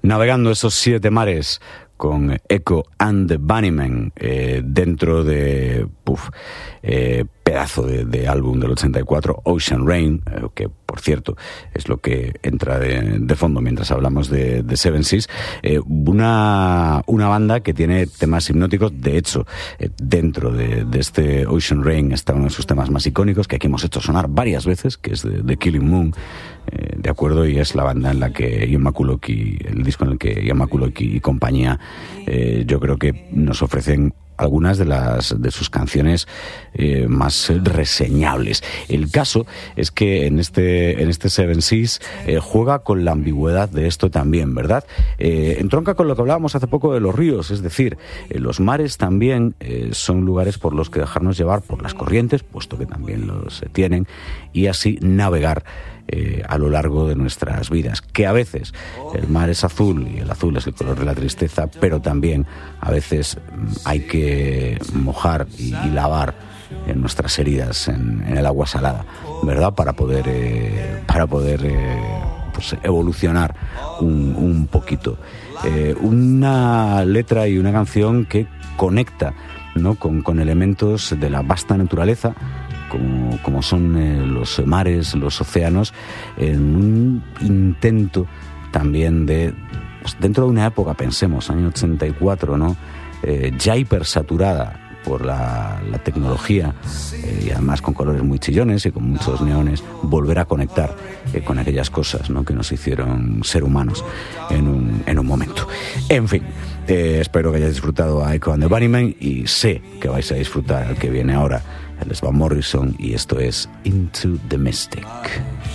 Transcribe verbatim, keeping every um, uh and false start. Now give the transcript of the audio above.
Navegando esos siete mares con Echo and the Bunnymen eh, dentro de puff, eh, pedazo de, de álbum del ochenta y cuatro, Ocean Rain, eh, que por cierto es lo que entra de, de fondo mientras hablamos de, de Seven Seas, eh, una, una banda que tiene temas hipnóticos. De hecho, eh, dentro de, de este Ocean Rain está uno de sus temas más icónicos que aquí hemos hecho sonar varias veces, que es de, de Killing Moon, eh, de acuerdo, y es la banda en la que Ian McCulloch, el disco en el que Ian McCulloch y compañía, eh, yo creo que nos ofrecen algunas de las de sus canciones eh, más reseñables. El caso es que en este en este Seven Seas eh, juega con la ambigüedad de esto también, ¿verdad? Eh, entronca con lo que hablábamos hace poco de los ríos, es decir, eh, los mares también eh, son lugares por los que dejarnos llevar por las corrientes, puesto que también los eh, tienen, y así navegar Eh, a lo largo de nuestras vidas, que a veces el mar es azul y el azul es el color de la tristeza, pero también a veces hay que mojar y, y lavar en nuestras heridas en, en el agua salada, ¿verdad? Para poder eh, para poder eh, pues evolucionar un, un poquito. Eh, una letra y una canción que conecta, ¿no?, con, con elementos de la vasta naturaleza, como, como son eh, los mares, los océanos, en un intento también de, pues dentro de una época, pensemos, año ochenta y cuatro, ¿no?, eh, ya hipersaturada por la, la tecnología, eh, y además con colores muy chillones y con muchos neones, volver a conectar eh, con aquellas cosas, ¿no?, que nos hicieron ser humanos en un, en un momento. En fin, eh, espero que hayáis disfrutado a Echo and the Bunnymen, y sé que vais a disfrutar al que viene ahora. Él es Van Morrison y esto es Into the Mystic.